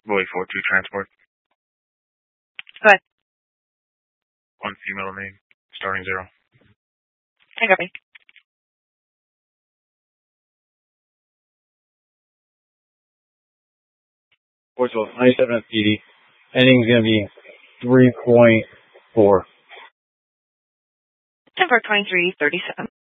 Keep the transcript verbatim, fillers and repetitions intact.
Boy four two transport. Go ahead. One female name, starting zero. I got me. Voice twelve, ninety-seven at P D. Ending's going to be three point four. ten for twenty-three thirty-seven.